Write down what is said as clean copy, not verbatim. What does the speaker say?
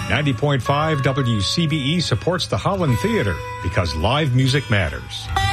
90.5 WCBE supports the Holland Theater because live music matters.